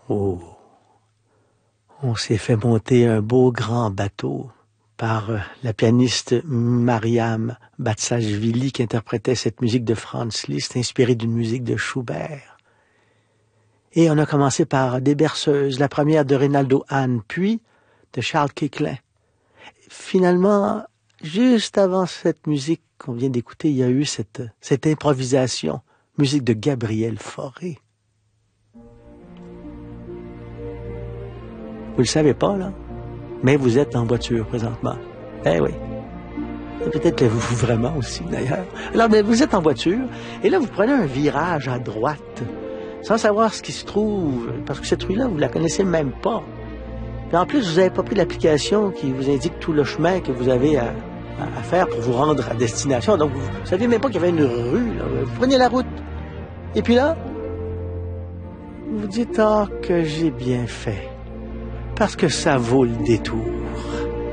Oh, on s'est fait monter un beau grand bateau par la pianiste Mariam Batsashvili qui interprétait cette musique de Franz Liszt inspirée d'une musique de Schubert. Et on a commencé par des berceuses, la première de Reynaldo Hahn, puis de Charles Koechlin. Finalement, juste avant cette musique qu'on vient d'écouter, il y a eu cette improvisation, musique de Gabriel Fauré. Vous le savez pas, là, mais vous êtes en voiture présentement. Eh oui. Peut-être que vous vraiment aussi, d'ailleurs. Alors, mais vous êtes en voiture, et là, vous prenez un virage à droite, sans savoir ce qui se trouve, parce que cette rue-là, vous la connaissez même pas. Puis en plus, vous n'avez pas pris l'application qui vous indique tout le chemin que vous avez à faire pour vous rendre à destination. Donc, vous ne saviez même pas qu'il y avait une rue, là. Vous prenez la route. Et puis là, vous dites, ah, que j'ai bien fait. Parce que ça vaut le détour.